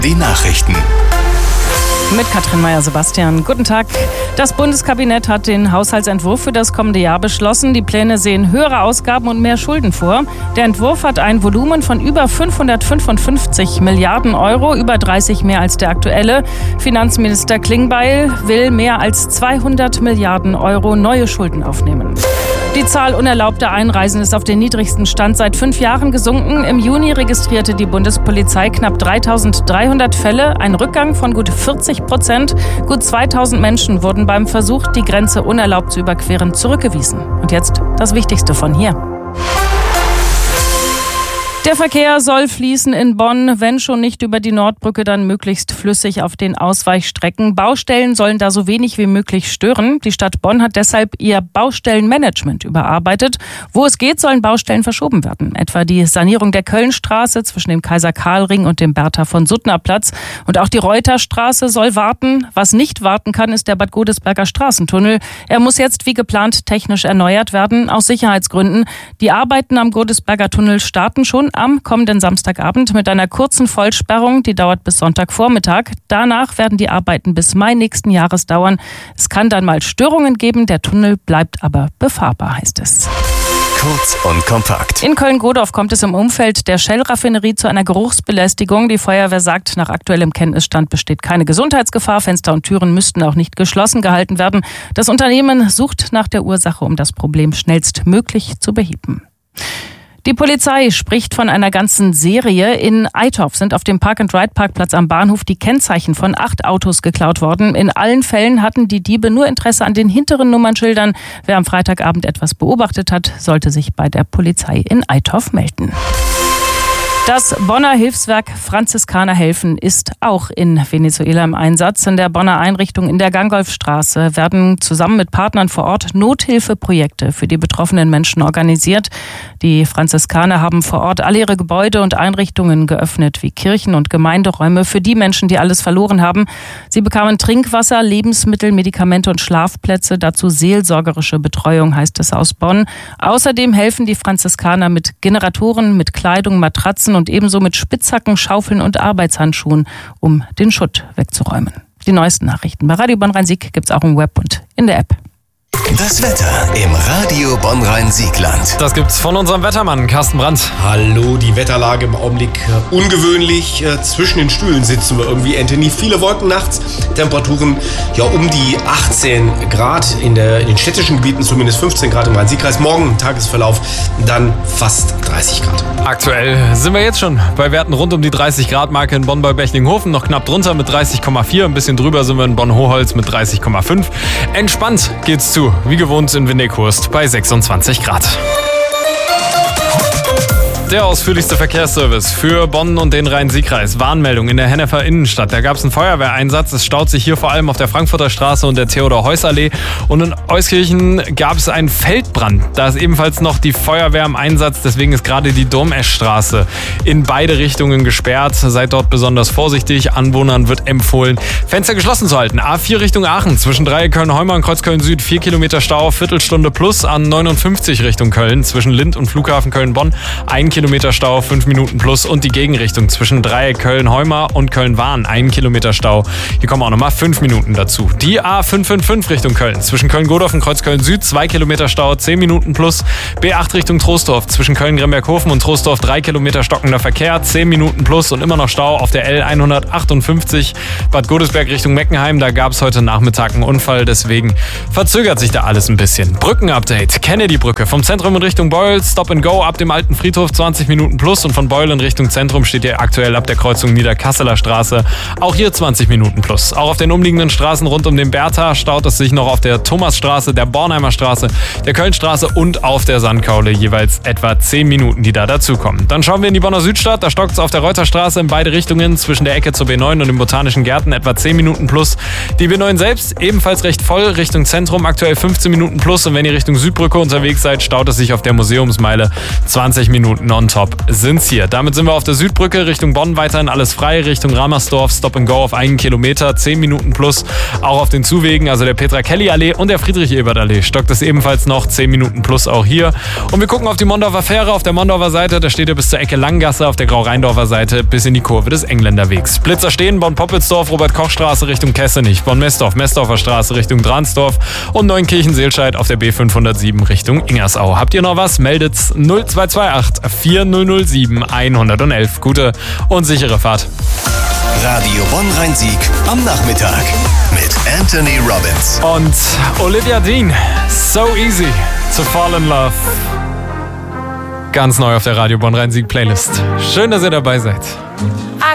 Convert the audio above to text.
Die Nachrichten. Mit Katrin Meyer-Sebastian. Guten Tag. Das Bundeskabinett hat den Haushaltsentwurf für das kommende Jahr beschlossen. Die Pläne sehen höhere Ausgaben und mehr Schulden vor. Der Entwurf hat ein Volumen von über 555 Milliarden Euro, über 30 mehr als der aktuelle. Finanzminister Klingbeil will mehr als 200 Milliarden Euro neue Schulden aufnehmen. Die Zahl unerlaubter Einreisen ist auf den niedrigsten Stand seit 5 Jahren gesunken. Im Juni registrierte die Bundespolizei knapp 3.300 Fälle, ein Rückgang von gut 40%. Gut 2.000 Menschen wurden beim Versuch, die Grenze unerlaubt zu überqueren, zurückgewiesen. Und jetzt das Wichtigste von hier. Der Verkehr soll fließen in Bonn, wenn schon nicht über die Nordbrücke, dann möglichst flüssig auf den Ausweichstrecken. Baustellen sollen da so wenig wie möglich stören. Die Stadt Bonn hat deshalb ihr Baustellenmanagement überarbeitet. Wo es geht, sollen Baustellen verschoben werden. Etwa die Sanierung der Kölnstraße zwischen dem Kaiser-Karl-Ring und dem Bertha-von-Suttner-Platz. Und auch die Reuterstraße soll warten. Was nicht warten kann, ist der Bad Godesberger Straßentunnel. Er muss jetzt wie geplant technisch erneuert werden, aus Sicherheitsgründen. Die Arbeiten am Godesberger Tunnel starten schon am kommenden Samstagabend mit einer kurzen Vollsperrung, die dauert bis Sonntagvormittag. Danach werden die Arbeiten bis Mai nächsten Jahres dauern. Es kann dann mal Störungen geben, der Tunnel bleibt aber befahrbar, heißt es. Kurz und kompakt. In Köln-Godorf kommt es im Umfeld der Shell-Raffinerie zu einer Geruchsbelästigung. Die Feuerwehr sagt, nach aktuellem Kenntnisstand besteht keine Gesundheitsgefahr. Fenster und Türen müssten auch nicht geschlossen gehalten werden. Das Unternehmen sucht nach der Ursache, um das Problem schnellstmöglich zu beheben. Die Polizei spricht von einer ganzen Serie. In Eitorf sind auf dem Park-and-Ride-Parkplatz am Bahnhof die Kennzeichen von 8 Autos geklaut worden. In allen Fällen hatten die Diebe nur Interesse an den hinteren Nummernschildern. Wer am Freitagabend etwas beobachtet hat, sollte sich bei der Polizei in Eitorf melden. Das Bonner Hilfswerk Franziskanerhelfen ist auch in Venezuela im Einsatz. In der Bonner Einrichtung in der Gangolfstraße werden zusammen mit Partnern vor Ort Nothilfeprojekte für die betroffenen Menschen organisiert. Die Franziskaner haben vor Ort alle ihre Gebäude und Einrichtungen geöffnet, wie Kirchen und Gemeinderäume für die Menschen, die alles verloren haben. Sie bekamen Trinkwasser, Lebensmittel, Medikamente und Schlafplätze, dazu seelsorgerische Betreuung, heißt es aus Bonn. Außerdem helfen die Franziskaner mit Generatoren, mit Kleidung, Matratzen und ebenso mit Spitzhacken, Schaufeln und Arbeitshandschuhen, um den Schutt wegzuräumen. Die neuesten Nachrichten bei Radio Bonn-Rhein-Sieg gibt's auch im Web und in der App. Das Wetter im Radio Bonn-Rhein-Siegland. Das gibt's von unserem Wettermann Carsten Brandt. Hallo, die Wetterlage im Augenblick ungewöhnlich. Zwischen den Stühlen sitzen wir irgendwie, Anthony. Viele Wolken nachts, Temperaturen ja um die 18 Grad, in den städtischen Gebieten zumindest 15 Grad im Rhein-Sieg-Kreis. Morgen im Tagesverlauf dann fast 30 Grad. Aktuell sind wir jetzt schon bei Werten rund um die 30 Grad Marke in Bonn bei Bechlinghofen. Noch knapp drunter mit 30,4. Ein bisschen drüber sind wir in Bonn-Hoholz mit 30,5. Entspannt geht's zu. Wie gewohnt in Windekhurst bei 26 Grad. Der ausführlichste Verkehrsservice für Bonn und den Rhein-Sieg-Kreis. Warnmeldung in der Hennefer Innenstadt. Da gab es einen Feuerwehreinsatz. Es staut sich hier vor allem auf der Frankfurter Straße und der Theodor-Heuss-Allee. Und in Euskirchen gab es einen Feldbrand. Da ist ebenfalls noch die Feuerwehr im Einsatz. Deswegen ist gerade die Domeschstraße in beide Richtungen gesperrt. Seid dort besonders vorsichtig. Anwohnern wird empfohlen, Fenster geschlossen zu halten. A4 Richtung Aachen. Zwischen Dreieck Köln-Heumer und Kreuz Köln-Süd 4 Kilometer Stau, Viertelstunde plus. A59 Richtung Köln. Zwischen Lind und Flughafen Köln-Bonn 1 Kilometer Stau, 5 Minuten plus. Und die Gegenrichtung zwischen Dreieck Köln-Heumer und Köln-Wahn 1 Kilometer Stau. Hier kommen auch nochmal 5 Minuten dazu. Die A555 Richtung Köln. Zwischen Köln-Godorf und Kreuz Köln-Süd 2 Kilometer Stau, 10 Minuten plus. B8 Richtung Troisdorf. Zwischen Köln-Grimberghofen und Troisdorf 3 Kilometer stockender Verkehr, 10 Minuten plus und immer noch Stau auf der L158 Bad Godesberg Richtung Meckenheim. Da gab es heute Nachmittag einen Unfall, deswegen verzögert sich da alles ein bisschen. Brückenupdate. Kennedy-Brücke vom Zentrum in Richtung Beul. Stop and Go ab dem alten Friedhof 20 Minuten plus und von Beul in Richtung Zentrum steht hier aktuell ab der Kreuzung Niederkasseler Straße. Auch hier 20 Minuten plus. Auch auf den umliegenden Straßen rund um den Bertha staut es sich noch auf der Thomasstraße, der Bornheimer Straße, der Kölnstraße und auf der Sandkaule jeweils etwa 10 Minuten, die da dazukommen. Dann schauen wir in die Bonner Südstadt. Da stockt es auf der Reuterstraße in beide Richtungen zwischen der Ecke zur B9 und den Botanischen Gärten etwa 10 Minuten plus. Die B9 selbst ebenfalls recht voll Richtung Zentrum, aktuell 15 Minuten plus. Und wenn ihr Richtung Südbrücke unterwegs seid, staut es sich auf der Museumsmeile 20 Minuten on-top sind's hier. Damit sind wir auf der Südbrücke Richtung Bonn, weiterhin alles frei, Richtung Ramersdorf, Stop and Go auf 1 Kilometer, 10 Minuten plus, auch auf den Zuwegen, also der Petra-Kelly-Allee und der Friedrich-Ebert-Allee. Stockt es ebenfalls noch, 10 Minuten plus auch hier. Und wir gucken auf die Mondorfer Fähre, auf der Mondorfer Seite, da steht ihr bis zur Ecke Langgasse, auf der Grau-Rheindorfer Seite bis in die Kurve des Engländerwegs. Blitzer stehen, Bonn-Poppelsdorf, Robert-Koch-Straße Richtung Kessenich, Bonn-Messdorf, Messdorfer Straße Richtung Dransdorf und Neunkirchen-Seelscheid auf der B507 Richtung Ingersau. Habt ihr noch was? Meldet's 0228 4007 111. Gute und sichere Fahrt. Radio Bonn-Rhein-Sieg am Nachmittag mit Anthony Robbins. Und Olivia Dean, So Easy to Fall in Love. Ganz neu auf der Radio Bonn-Rhein-Sieg Playlist. Schön, dass ihr dabei seid.